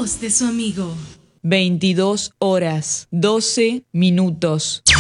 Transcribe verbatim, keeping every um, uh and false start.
voz de su amigo. veintidós horas, doce minutos.